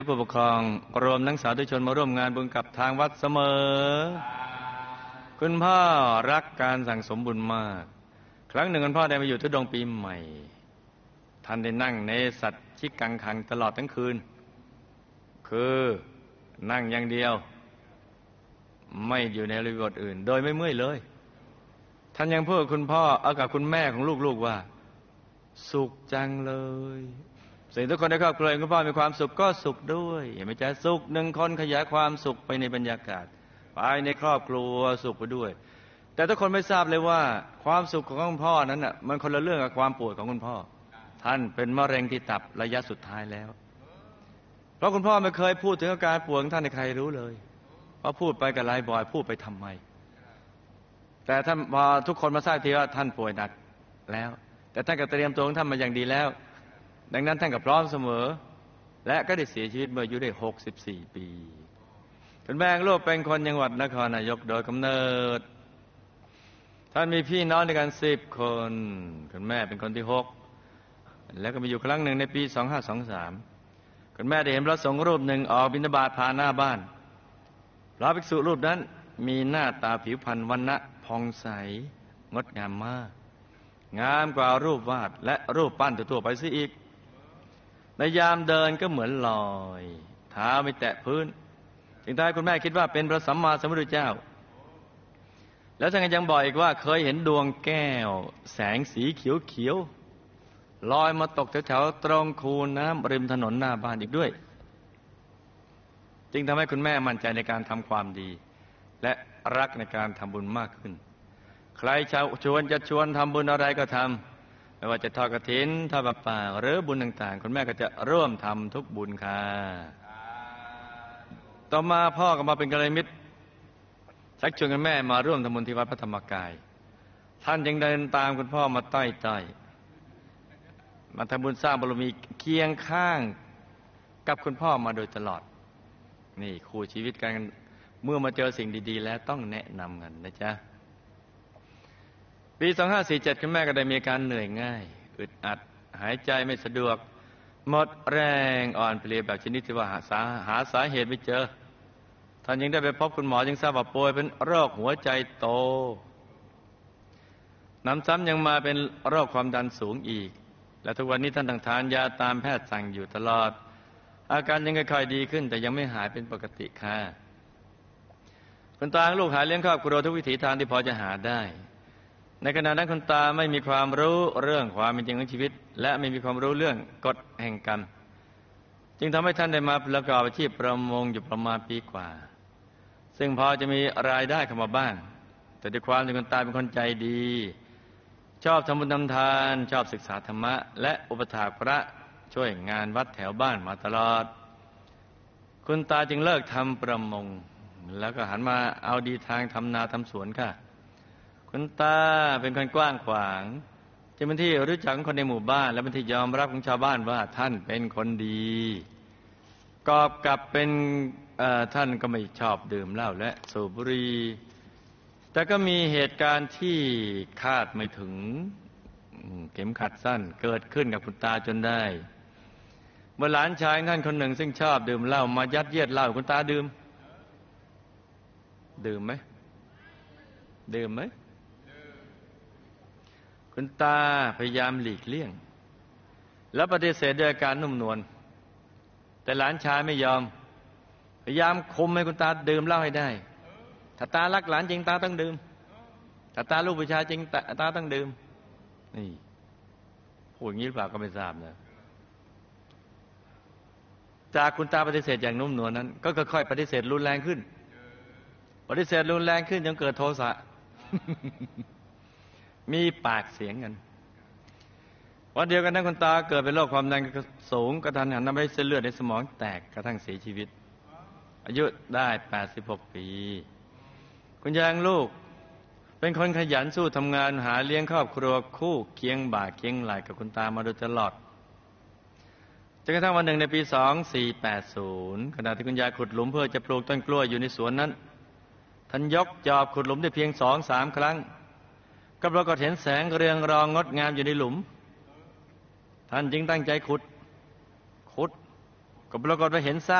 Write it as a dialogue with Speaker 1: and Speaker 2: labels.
Speaker 1: ผู้ปกครองรวมทั้งสาธุชนมาร่วมงานบุญกับทางวัดเสมอคุณพ่อรักการสั่งสมบุญมากครั้งหนึ่งคุณพ่อได้มาอยู่ทุดงค์ปีใหม่ท่านได้นั่งในสัตชิกังขังตลอดทั้งคืนคือนั่งอย่างเดียวไม่อยู่ในอริบทอื่นโดยไม่เมื่อยเลยท่านยังพูดกับคุณพ่อกับคุณแม่ของลูกๆว่าสุขจังเลยสิ่งทุกคนในครอบครัวคุณพ่อมีความสุขก็สุขด้วยเห็นไหมจ๊ะสุขหนึ่งคนขยายความสุขไปในบรรยากาศไปในครอบครัวสุขไปด้วยแต่ทุกคนไม่ทราบเลยว่าความสุขของคุณพ่อนั้นน่ะมันคนละเรื่องกับความป่วยของคุณพ่อท่านเป็นมะเร็งที่ตับระยะสุดท้ายแล้วเพราะคุณพ่อไม่เคยพูดถึงอาการป่วยของท่านให้ใครรู้เลยเพราะพูดไปกับไรบ่อยพูดไปทำไมแต่ท่านพอทุกคนมาทราบทีว่าท่านป่วยหนักแล้วแต่ท่านก็เตรียมตัวของท่านมาอย่างดีแล้วดังนั้นท่านก็พร้อมเสมอและก็ได้เสียชีวิตเมื่ออายุได้64 ปีคุณแม่ลูกเป็นคนจังหวัดนครนายกโดยกำเนิดท่านมีพี่น้องด้วยกัน10 คนคุณแม่เป็นคนที่6แล้วก็มีอยู่ครั้งหนึ่งในปี2523คุณแม่ได้เห็นพระสงฆ์รูปหนึ่งออกบิณฑบาตผ่านหน้าบ้านพระภิกษุรูปนั้นมีหน้าตาผิวพรรณวรรณะผ่องใสงดงามมากงามกว่ารูปวาดและรูปปั้นทั่วไปซะอีกในยามเดินก็เหมือนลอยเท้าไม่แตะพื้นจึงทำให้คุณแม่คิดว่าเป็นพระสัมมาสัมพุทธเจ้าแล้วท่านก็ยังบอกอีกว่าเคยเห็นดวงแก้วแสงสีเขียวๆลอยมาตกแถวๆตรงคูน้ำริมถนนหน้าบ้านอีกด้วยจึงทำให้คุณแม่มั่นใจในการทำความดีและรักในการทำบุญมากขึ้นใครชวนทำบุญอะไรก็ทำไม่ว่าจะทอดกฐินทอดผ้าป่าหรือบุญต่างๆคุณแม่ก็จะร่วมทำทุกบุญค่ะต่อมาพ่อก็มาเป็นกัลยาณมิตรชักชวนคุณแม่มาร่วมทำบุญที่วัดพระธรรมกายท่านยังเดินตามคุณพ่อมาต้อยๆมาทำบุญสร้างบารมีเคียงข้างกับคุณพ่อมาโดยตลอดนี่คู่ชีวิตกันเมื่อมาเจอสิ่งดีๆแล้วต้องแนะนำกันนะจ๊ะปี2547คุณแม่ก็ได้มีอาการเหนื่อยง่ายอึดอัดหายใจไม่สะดวกหมดแรงอ่อนเพลียแบบชนิดที่ว่าหาสาเหตุไม่เจอท่านยังได้ไปพบคุณหมอจึงทราบว่าป่วยเป็นโรคหัวใจโตน้ำซ้ำยังมาเป็นโรคความดันสูงอีกและทุกวันนี้ท่านต้องทานยาตามแพทย์สั่งอยู่ตลอดอาการยังค่อยๆดีขึ้นแต่ยังไม่หายเป็นปกติค่ะคุณตาลูกหาเลี้ยงครอบครัวทุกวิถีทางที่พอจะหาได้ในขณะนั้นคุณตาไม่มีความรู้เรื่องความเป็นจริงของชีวิตและไม่มีความรู้เรื่องกฎแห่งกรรมจึงทำให้ท่านได้มาประกอบอาชีพประมงอยู่ประมาณปีกว่าซึ่งพอจะมีรายได้เข้ามาบ้างแต่ด้วยความที่คุณตาเป็นคนใจดีชอบทำบุญทำทานชอบศึกษาธรรมะและอุปถากพระช่วยงานวัดแถวบ้านมาตลอดคุณตาจึงเลิกทำประมงแล้วก็หันมาเอาดีทางทำนาทำสวนค่ะคุณตาเป็นคนกว้างขวางจะเป็นที่รู้จักของคนในหมู่บ้านและเป็นที่ยอมรับของชาวบ้านว่าท่านเป็นคนดีกอบกับเป็นท่านก็ไม่ชอบดื่มเหล้าและสูบบุหรี่แต่ก็มีเหตุการณ์ที่คาดไม่ถึงเข็มขัดสั้นเกิดขึ้นกับคุณตาจนได้เมื่อหลานชายท่านคนหนึ่งซึ่งชอบดื่มเหล้ามายัดเยียดเหล้าคุณตาดื่มไหมคุณตาพยายามหลีกเลี่ยงและปฏิเสธด้วยอาการนุ่มนวลแต่หลานชายไม่ยอมพยายามคุมให้คุณตาดื่มเหล้าให้ได้ถ้าตารักหลานจริงตาต้องดื่มถ้าตาลูกผู้ชายจริงตาต้องดื่มนี่พูดอย่างนี้หรือเปล่าก็ไม่ทราบนะจากคุณตาปฏิเสธอย่างนุ่มนวลนั้นก็ค่อยๆปฏิเสธรุนแรงขึ้นจนเกิดโทสะ มีปากเสียงกันวันเดียวกันนั้นคุณตาเกิดเป็นโรคความดันสูงกระทันหันทำให้เส้นเลือดในสมองแตกกระทั่งเสียชีวิตอายุได้86 ปีคุณยายลูกเป็นคนขยันสู้ทำงานหาเลี้ยงครอบครัวคู่เคียงบ่าเคียงไหล่กับคุณตามาโดยตลอดจนกระทั่งวันหนึ่งในปี2480ขณะที่คุณยายขุดหลุมเพื่อจะปลูกต้นกล้วยอยู่ในสวนนั้นท่านยกจอบขุดหลุมได้เพียง2-3 ครั้งก็ปรากฏเห็นแสงเรืองรองงดงามอยู่ในหลุมท่านจึงตั้งใจขุดก็ปรากฏว่าเห็นซาก